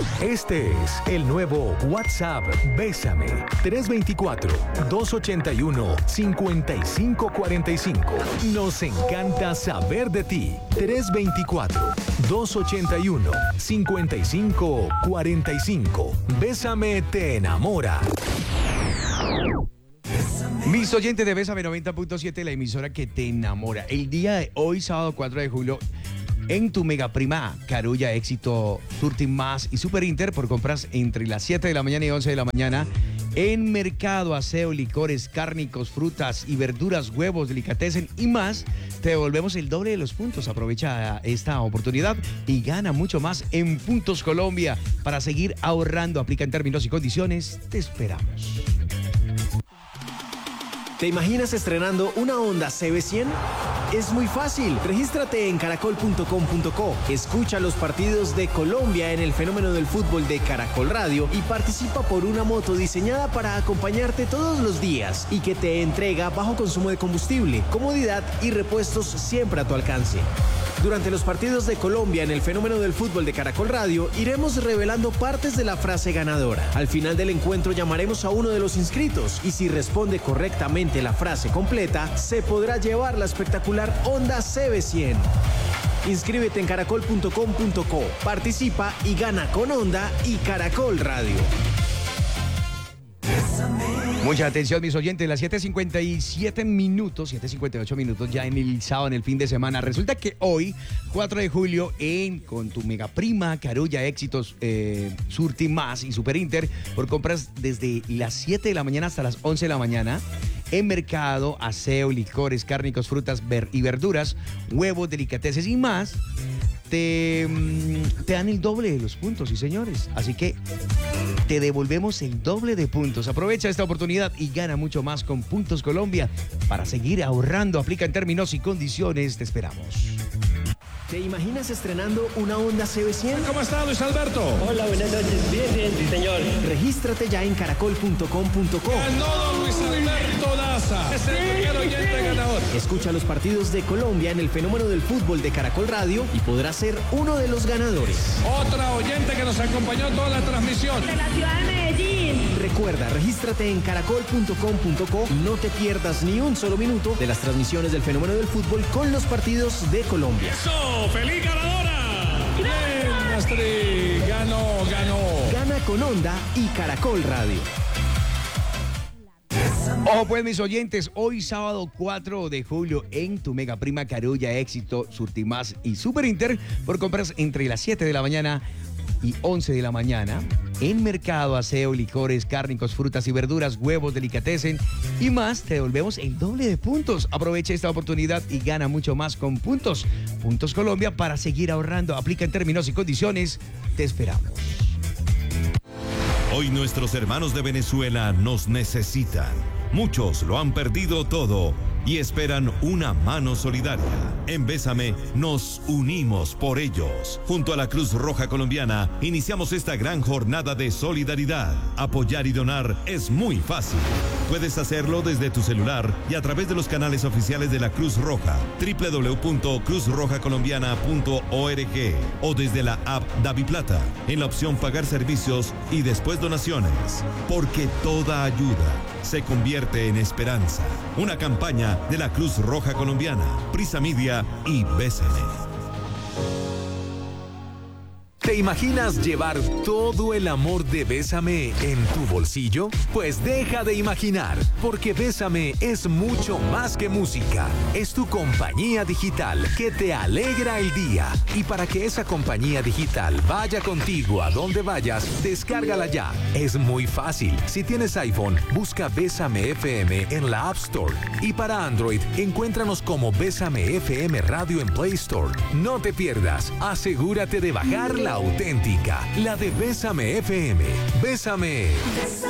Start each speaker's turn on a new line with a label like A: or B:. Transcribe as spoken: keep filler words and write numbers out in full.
A: Este es el nuevo WhatsApp Bésame. tres dos cuatro, dos ocho uno, cinco cinco cuatro cinco. Nos encanta saber de ti. tres dos cuatro, dos ocho uno, cinco cinco cuatro cinco. Bésame te enamora.
B: Mis oyentes de Bésame noventa punto siete, la emisora que te enamora. El día de hoy, sábado cuatro de julio, en tu mega prima Carulla, Éxito, Surtin Más y Super Inter, por compras entre las siete de la mañana y once de la mañana, en mercado, aseo, licores, cárnicos, frutas y verduras, huevos, delicatessen y más, te devolvemos el doble de los puntos. Aprovecha esta oportunidad y gana mucho más en Puntos Colombia. Para seguir ahorrando, aplica en términos y condiciones. Te esperamos.
C: ¿Te imaginas estrenando una Honda C B cien? Es muy fácil. Regístrate en caracol punto com punto co. Escucha los partidos de Colombia en el fenómeno del fútbol de Caracol Radio y participa por una moto diseñada para acompañarte todos los días y que te entrega bajo consumo de combustible, comodidad y repuestos siempre a tu alcance. Durante los partidos de Colombia en el fenómeno del fútbol de Caracol Radio, iremos revelando partes de la frase ganadora. Al final del encuentro llamaremos a uno de los inscritos y si responde correctamente la frase completa, se podrá llevar la espectacular Honda C B cien. Inscríbete en caracol punto com punto co, participa y gana con Honda y Caracol Radio.
B: Mucha atención, mis oyentes, las siete cincuenta y siete minutos, siete cincuenta y ocho minutos ya en el sábado, en el fin de semana. Resulta que hoy, cuatro de julio, en con tu mega prima Carulla, Éxitos, eh, Surti Más y Super Inter, por compras desde las siete de la mañana hasta las once de la mañana, en mercado, aseo, licores, cárnicos, frutas ver y verduras, huevos, delicateces y más, te, te dan el doble de los puntos, sí señores. Así que te devolvemos el doble de puntos. Aprovecha esta oportunidad y gana mucho más con Puntos Colombia. Para seguir ahorrando, aplica en términos y condiciones. Te esperamos.
C: ¿Te imaginas estrenando una Honda C B cien?
D: ¿Cómo está, Luis Alberto?
E: Hola, buenas noches. Bien, bien, sí, señor.
C: Regístrate ya en caracol punto com punto co.
D: Ganó don Luis Alberto Daza. Es el primer oyente ganador.
C: Escucha los partidos de Colombia en el fenómeno del fútbol de Caracol Radio y podrás ser uno de los ganadores.
D: Otra oyente que nos acompañó toda la transmisión.
F: De la ciudad de Medellín.
C: Recuerda, regístrate en caracol punto com punto co y no te pierdas ni un solo minuto de las transmisiones del fenómeno del fútbol con los partidos de Colombia.
D: ¡Eso! ¡Feliz ganadora! ¡Bien, Astrid! Ganó, ganó.
C: Gana con Honda y Caracol Radio.
B: Ojo pues, mis oyentes, hoy sábado cuatro de julio en tu mega prima Carulla, Éxito, Surtimás y Super Inter, por compras entre las siete de la mañana y once de la mañana, en mercado, aseo, licores, cárnicos, frutas y verduras, huevos, delicatessen y más, te devolvemos el doble de puntos. Aprovecha esta oportunidad y gana mucho más con Puntos. Puntos Colombia, para seguir ahorrando. Aplica en términos y condiciones. Te esperamos.
G: Hoy nuestros hermanos de Venezuela nos necesitan. Muchos lo han perdido todo y esperan una mano solidaria. En Bésame nos unimos por ellos. Junto a la Cruz Roja Colombiana iniciamos esta gran jornada de solidaridad. Apoyar y donar es muy fácil. Puedes hacerlo desde tu celular y a través de los canales oficiales de la Cruz Roja, doble u doble u doble u punto cruz roja colombiana punto org, o desde la app DaviPlata, en la opción Pagar servicios y después donaciones. Porque toda ayuda se convierte en esperanza. Una campaña de la Cruz Roja Colombiana, Prisa Media y Bésame.
A: ¿Te imaginas llevar todo el amor de Bésame en tu bolsillo? Pues deja de imaginar, porque Bésame es mucho más que música. Es tu compañía digital que te alegra el día. Y para que esa compañía digital vaya contigo a donde vayas, descárgala ya. Es muy fácil. Si tienes iPhone, busca Bésame F M en la App Store. Y para Android, encuéntranos como Bésame F M Radio en Play Store. No te pierdas. Asegúrate de bajar la auténtica, la de Bésame F M. Bésame.
F: Bésame.